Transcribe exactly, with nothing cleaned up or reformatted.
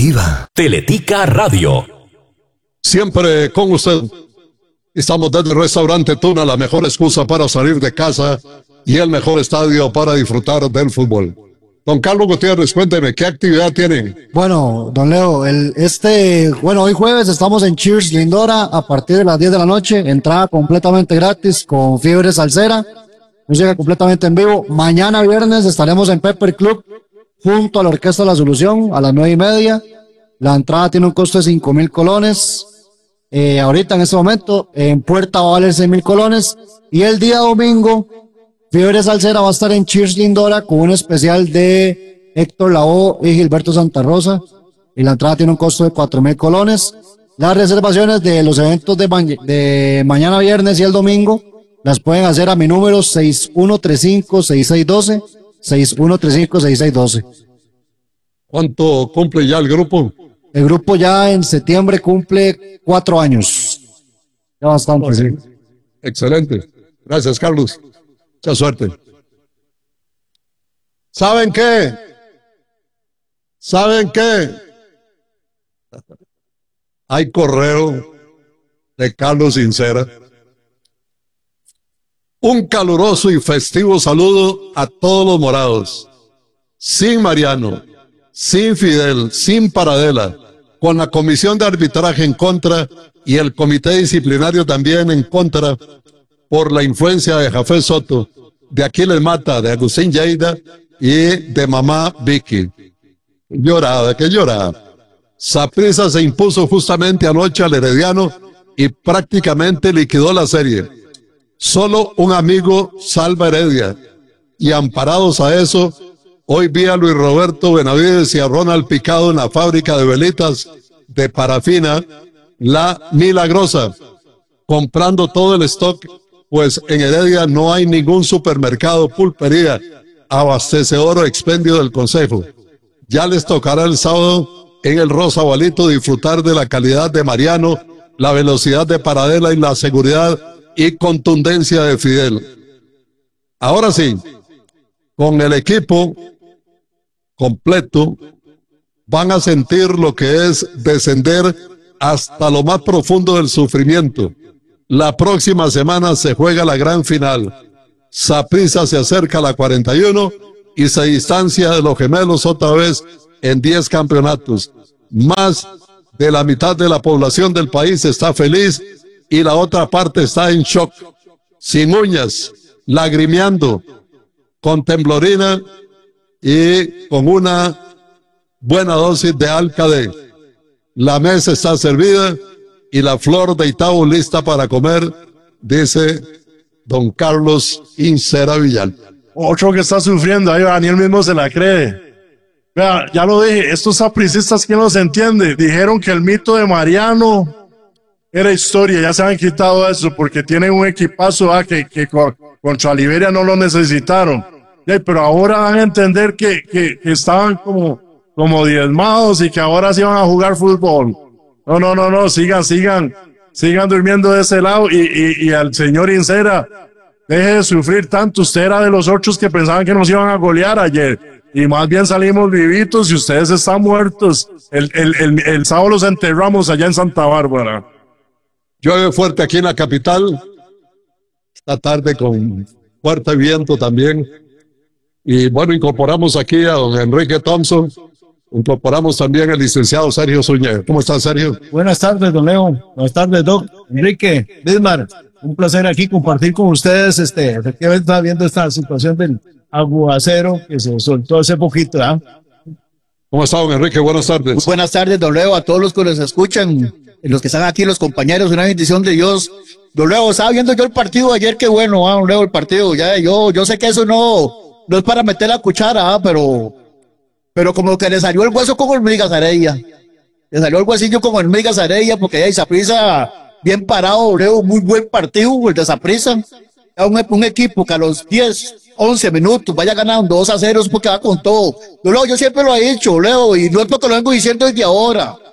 Deportiva. Teletica Radio. Siempre con usted. Estamos desde el restaurante Tuna, la mejor excusa para salir de casa y el mejor estadio para disfrutar del fútbol. Don Carlos Gutiérrez, cuénteme, ¿qué actividad tienen? Bueno, don Leo, el, este, bueno, hoy jueves estamos en Cheers Lindora a partir de las diez de la noche, entrada completamente gratis con Fiebre Salsera, música completamente en vivo. Mañana viernes estaremos en Pepper Club junto a la Orquesta La Solución a las nueve y media. La entrada tiene un costo de cinco mil colones. Eh, ahorita en este momento en puerta va a valer seis mil colones. Y el día domingo Fiebre Salsera va a estar en Cheers Lindora con un especial de Héctor Lavoe y Gilberto Santa Rosa. Y la entrada tiene un costo de cuatro mil colones. Las reservaciones de los eventos de, ma de mañana viernes y el domingo las pueden hacer a mi número seis uno tres cinco, seis seis uno dos, seis uno tres cinco, seis seis uno dos. ¿Cuánto cumple ya el grupo? El grupo ya en septiembre cumple cuatro años. Ya bastante. Oh, sí. Excelente. Gracias, Carlos. Mucha suerte. ¿Saben qué? ¿Saben qué? Hay correo de Carlos Sincera. Un caluroso y festivo saludo a todos los morados. Sin Mariano, sin Fidel, sin Paradela, con la comisión de arbitraje en contra y el comité disciplinario también en contra por la influencia de Jafé Soto, de Aquiles Mata, de Agustín Lleida y de mamá Vicky. Llorada, que llorada. Saprissa se impuso justamente anoche al Herediano y prácticamente liquidó la serie. Solo un amigo salva Heredia y amparados a eso, hoy vi a Luis Roberto Benavides y a Ronald Picado en la fábrica de velitas de parafina La Milagrosa, comprando todo el stock, pues en Heredia no hay ningún supermercado, pulpería, abastecedor o expendio del Consejo. Ya les tocará el sábado en el Rosabalito disfrutar de la calidad de Mariano, la velocidad de Paradela y la seguridad y contundencia de Fidel. Ahora sí, con el equipo completo, van a sentir lo que es descender hasta lo más profundo del sufrimiento. La próxima semana se juega la gran final. Saprissa se acerca a la cuarenta y uno y se distancia de los gemelos otra vez en diez campeonatos. Más de la mitad de la población del país está feliz y la otra parte está en shock, sin uñas, lagrimeando, con temblorina y con una buena dosis de Alcade. La mesa está servida y la flor de Itabo lista para comer, dice don Carlos Sincera Villalta. Otro que está sufriendo, ahí Daniel mismo se la cree. Vea, ya lo dije, estos sapricistas, ¿quién los entiende? Dijeron que el mito de Mariano era historia, ya se han quitado eso porque tienen un equipazo ah, que, que contra Liberia no lo necesitaron. Yeah, pero ahora van a entender que, que, que estaban como, como diezmados y que ahora sí van a jugar fútbol. No, no, no, no, sigan, sigan, sigan durmiendo de ese lado y, y, y al señor Sincera, deje de sufrir tanto. Usted era de los otros que pensaban que nos iban a golear ayer y más bien salimos vivitos y ustedes están muertos. El, el, el, el sábado los enterramos allá en Santa Bárbara. Llueve fuerte aquí en la capital, esta tarde con fuerte viento también. Y bueno, incorporamos aquí a don Enrique Thompson, incorporamos también al licenciado Sergio Zúñiga. ¿Cómo está, Sergio? Buenas tardes, don Leo. Buenas tardes, Doc. Enrique, Bismar, un placer aquí compartir con ustedes. Este, efectivamente está viendo esta situación del aguacero que se soltó hace poquito, ¿ah? ¿Cómo está, don Enrique? Buenas tardes. Muy buenas tardes, don Leo, a todos los que nos escuchan, los que están aquí, los compañeros, una bendición de Dios. Don Leo, estaba viendo yo el partido ayer, qué bueno, ah, don Leo, el partido. Ya, yo, yo sé que eso no... No es para meter la cuchara, ¿ah? pero, pero como que le salió el hueso con hormigas a Heredia. Le salió el huesillo con hormigas a Heredia, porque ahí Saprissa bien parado, Leo, muy buen partido, el de Saprissa. Un, un equipo que a los diez, once minutos vaya ganando dos a cero porque va con todo. Yo, Leo, yo siempre lo he dicho, Leo, y no es porque lo vengo diciendo desde ahora.